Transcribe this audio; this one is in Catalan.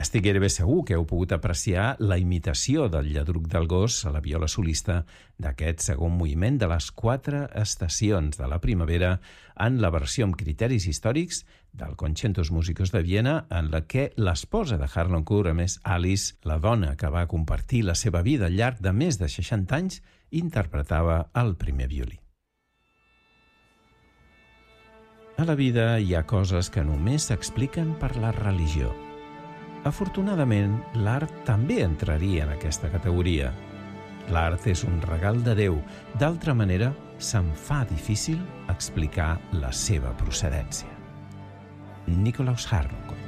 Estic gairebé segur que heu pogut apreciar la imitació del lladruc del gos a la viola solista d'aquest segon moviment de les 4 estacions de la primavera en la versió amb criteris històrics del Concertos Músicos de Viena, en la que l'esposa de Harnoncourt, a més Alice, la dona que va compartir la seva vida al llarg de més de 60 anys, interpretava el primer violí. A la vida hi ha coses que només s'expliquen per la religió. Afortunadament, l'art també entraria en aquesta categoria. L'art és un regal de Déu. D'altra manera, se'm fa difícil explicar la seva procedència. Nikolaus Harnoncourt.